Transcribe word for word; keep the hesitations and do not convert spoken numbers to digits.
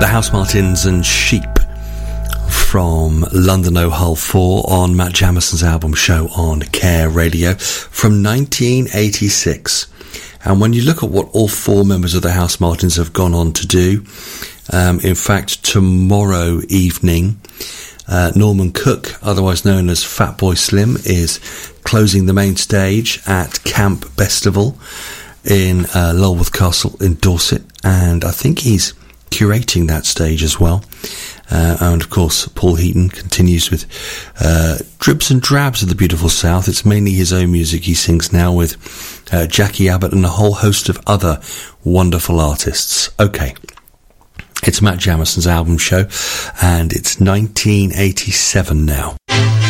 Housemartins and Sheep from London O Hull four on Matt Jamison's album Show on Care Radio from nineteen eighty-six. And when you look at what all four members of the Housemartins have gone on to do, um, in fact, tomorrow evening, uh, Norman Cook, otherwise known as Fatboy Slim, is closing the main stage at Camp Bestival in uh, Lulworth Castle in Dorset, and I think he's curating that stage as well. Uh, and of course Paul Heaton continues with uh, dribs and drabs of the beautiful South. It's mainly his own music he sings now with uh, Jackie Abbott and a whole host of other wonderful artists. Okay, it's Matt Jamison's album Show, and it's nineteen eighty-seven now.